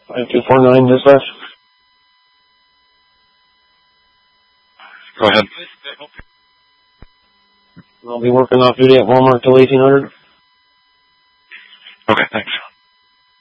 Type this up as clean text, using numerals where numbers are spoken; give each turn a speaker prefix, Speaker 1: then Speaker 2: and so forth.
Speaker 1: 5249 dispatch.
Speaker 2: Go ahead.
Speaker 1: I'll be working off duty at Walmart till 1800.
Speaker 2: Okay, thanks.